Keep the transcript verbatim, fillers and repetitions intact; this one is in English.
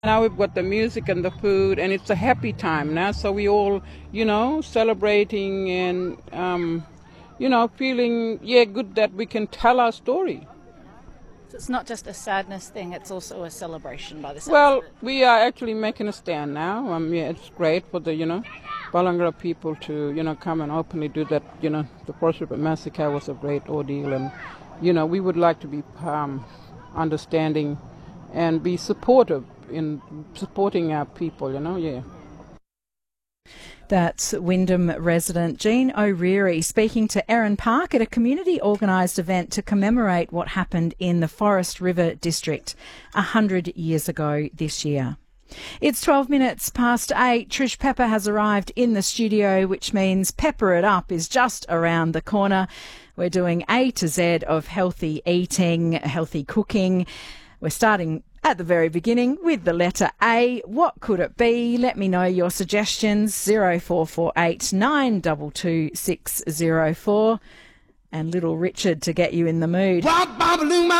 Now we've got the music and the food, and it's a happy time now. So we all, you know, celebrating and, um, you know, feeling, yeah, good that we can tell our story. So it's not just a sadness thing, it's also a celebration by the sounds Well, of it. we are actually making a stand now. Um, yeah, it's great for the, you know, Balangara people to, you know, come and openly do that. You know, the Forest River Massacre was a great ordeal, and, you know, we would like to be um, understanding and be supportive in supporting our people, you know, yeah. That's Wyndham resident Jean O'Reary speaking to Erin Park at a community organised event to commemorate what happened in the Forest River District a hundred years ago this year. It's twelve minutes past eight. Trish Pepper has arrived in the studio, which means Pepper It Up is just around the corner. We're doing A to Z of healthy eating, healthy cooking. We're starting at the very beginning with the letter A. What could it be? Let me know your suggestions. zero four four eight nine two two six zero four. And little Richard to get you in the mood.